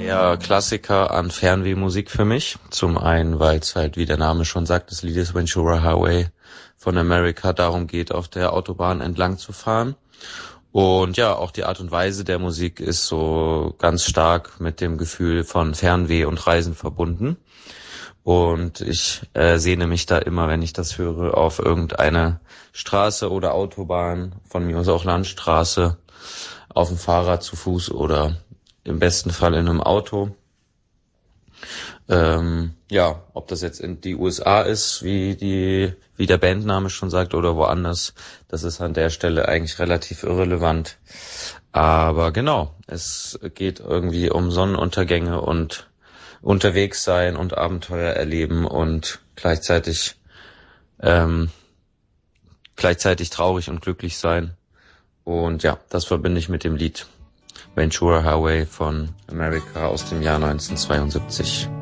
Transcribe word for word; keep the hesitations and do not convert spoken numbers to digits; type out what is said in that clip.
eher Klassiker an Fernwehmusik für mich. Zum einen, weil es halt, wie der Name schon sagt, das Lied ist Ventura Highway von America, darum geht, auf der Autobahn entlang zu fahren. Und ja, auch die Art und Weise der Musik ist so ganz stark mit dem Gefühl von Fernweh und Reisen verbunden. Und ich äh, sehne mich da immer, wenn ich das höre, auf irgendeine Straße oder Autobahn, von mir aus auch Landstraße, auf dem Fahrrad, zu Fuß oder im besten Fall in einem Auto. Ähm, ja, ob das jetzt in die U S A ist, wie die, wie der Bandname schon sagt, oder woanders, das ist an der Stelle eigentlich relativ irrelevant. Aber genau, es geht irgendwie um Sonnenuntergänge und unterwegs sein und Abenteuer erleben und gleichzeitig ähm, gleichzeitig traurig und glücklich sein. Und ja, das verbinde ich mit dem Lied Ventura Highway von America aus dem Jahr neunzehnhundertzweiundsiebzig.